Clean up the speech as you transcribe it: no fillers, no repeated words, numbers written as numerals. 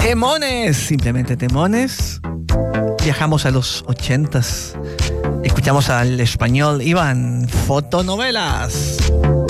Temones, simplemente temones. Viajamos a los 80s. Escuchamos al español Iván, Fotonovelas.